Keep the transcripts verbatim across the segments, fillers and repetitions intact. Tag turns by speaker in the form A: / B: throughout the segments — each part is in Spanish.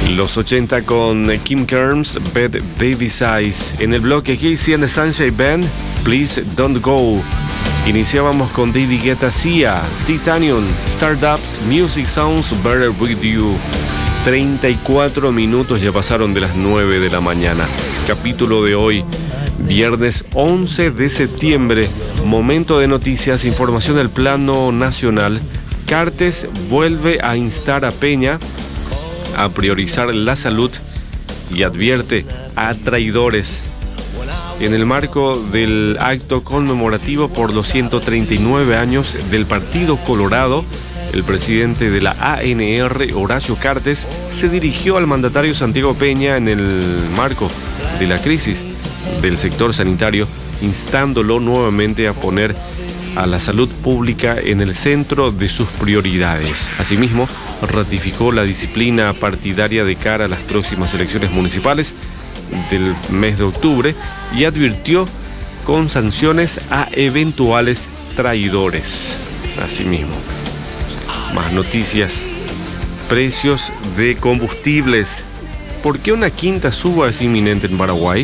A: Los ochenta con Kim Carnes, Bad Baby's Eyes. En el bloque Casey and the Sunshine Band, Please Don't Go. Iniciábamos con David Guetta, Sia, Titanium, Startups, Music Sounds Better With You. treinta y cuatro minutos ya pasaron de las nueve de la mañana. Capítulo de hoy, viernes once de septiembre. Momento de noticias, información del plano nacional. Cartes vuelve a instar a Peña a priorizar la salud y advierte a traidores. En el marco del acto conmemorativo por los ciento treinta y nueve años del Partido Colorado, el presidente de la A N R, Horacio Cartes, se dirigió al mandatario Santiago Peña en el marco de la crisis del sector sanitario, instándolo nuevamente a poner a la salud pública en el centro de sus prioridades. Asimismo, ratificó la disciplina partidaria de cara a las próximas elecciones municipales del mes de octubre y advirtió con sanciones a eventuales traidores. Asimismo, más noticias. Precios de combustibles. ¿Por qué una quinta suba es inminente en Paraguay?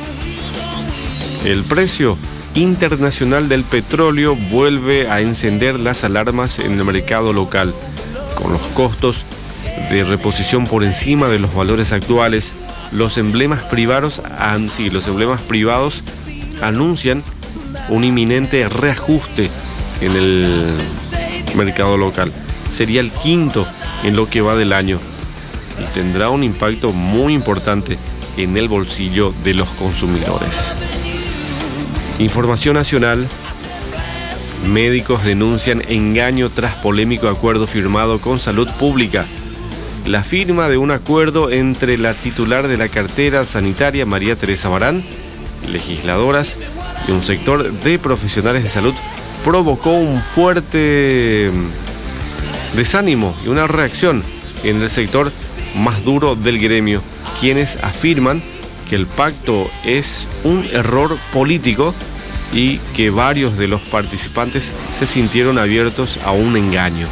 A: El precio internacional del petróleo vuelve a encender las alarmas en el mercado local, con los costos de reposición por encima de los valores actuales. Los emblemas privados, sí, los emblemas privados anuncian un inminente reajuste en el mercado local. Sería el quinto en lo que va del año y tendrá un impacto muy importante en el bolsillo de los consumidores. Información nacional. Médicos denuncian engaño tras polémico acuerdo firmado con Salud Pública. La firma de un acuerdo entre la titular de la cartera sanitaria, María Teresa Barán, legisladoras y un sector de profesionales de salud provocó un fuerte desánimo y una reacción en el sector más duro del gremio, quienes afirman que el pacto es un error político y que varios de los participantes se sintieron abiertos a un engaño.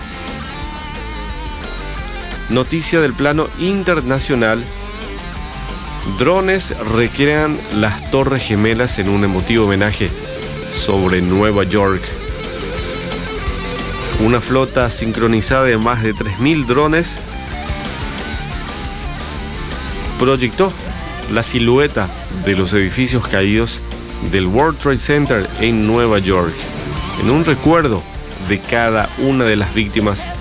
A: Noticia del plano internacional. Drones recrean las Torres Gemelas en un emotivo homenaje sobre Nueva York. Una flota sincronizada de más de tres mil drones proyectó la silueta de los edificios caídos del World Trade Center en Nueva York, en un recuerdo de cada una de las víctimas